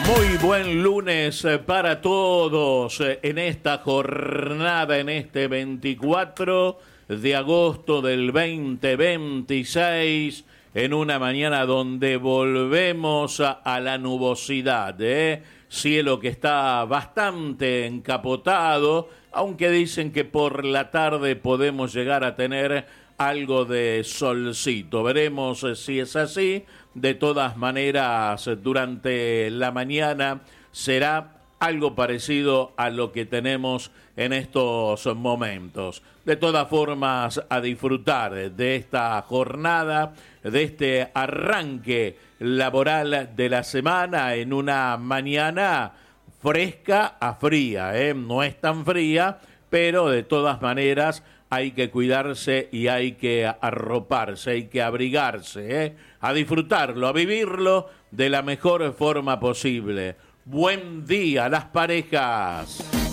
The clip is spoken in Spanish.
Muy buen lunes para todos en esta jornada, en este 24 de agosto del 2026, en una mañana donde volvemos a la nubosidad, cielo que está bastante encapotado, aunque dicen que por la tarde podemos llegar a tener algo de solcito. Veremos si es así. De todas maneras, durante la mañana será algo parecido a lo que tenemos en estos momentos. De todas formas, a disfrutar de esta jornada, de este arranque laboral de la semana en una mañana fresca a fría, no es tan fría, pero de todas maneras hay que cuidarse y hay que arroparse, hay que abrigarse, a disfrutarlo, a vivirlo de la mejor forma posible. Buen día, las parejas.